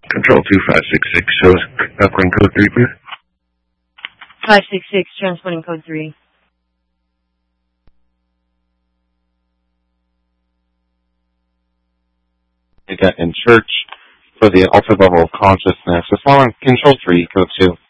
Control 2566 shows upgrade code 3, please. 566, transporting code 3. In church for the altar level of consciousness. Performing Control 3, code 2.